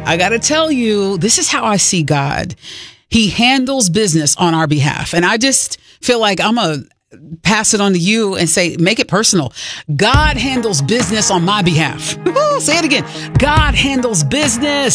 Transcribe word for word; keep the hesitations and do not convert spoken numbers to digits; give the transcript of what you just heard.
I got to tell you, this is how I see God. He handles business on our behalf. And I just feel like I'm a pass it on to you and say, make it personal. God handles business on my behalf. Say it again. God handles business